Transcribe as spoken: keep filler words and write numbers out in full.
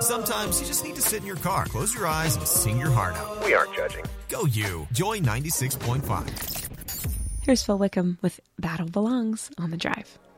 Sometimes you just need to sit in your car, close your eyes, and sing your heart out. We aren't judging. Go you. Joy ninety-six point five. Here's Phil Wickham with Battle Belongs on The Drive.